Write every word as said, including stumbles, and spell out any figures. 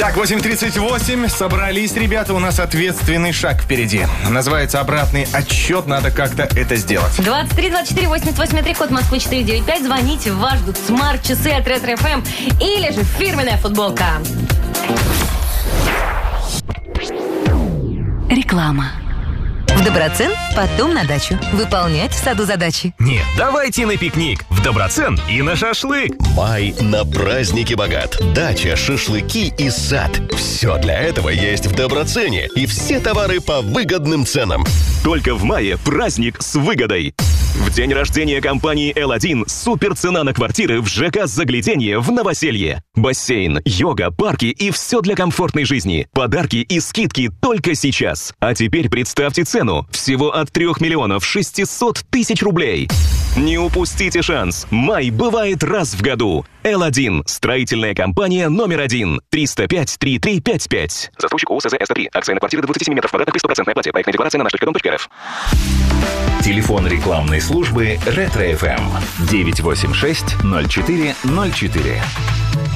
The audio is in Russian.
Так, восемь тридцать восемь. Собрались, ребята. У нас ответственный шаг впереди. Называется обратный отсчет. Надо как-то это сделать. двадцать три двадцать четыре восемьдесят восемь три, код Москвы четыре девять пять. Звоните. Вас ждут смарт-часы от Ретро эф эм или же фирменная футболка. Реклама. В Доброцен, потом на дачу. Выполнять в саду задачи. Нет, давайте на пикник. В Доброцен и на шашлык. Май на праздники богат. Дача, шашлыки и сад. Все для этого есть в Доброцене. И все товары по выгодным ценам. Только в мае праздник с выгодой. В день рождения компании эл один супер цена на квартиры в ЖК «Загляденье» в Новоселье. Бассейн, йога, парки и все для комфортной жизни. Подарки и скидки только сейчас. А теперь представьте цену. Всего от трех миллионов шестисот тысяч рублей. Не упустите шанс. Май бывает раз в году. эл один. Строительная компания номер один. триста пять тридцать три пятьдесят пять. Застройщик ООО СЗ эс тэ три. Акция на квартиры до двадцати семи метров квадратных при стопроцентной оплате. Проектная декларация на наш точка ком точка эр эф. Телефон рекламной службы Ретро эф эм девять восемь шесть ноль четыре ноль четыре.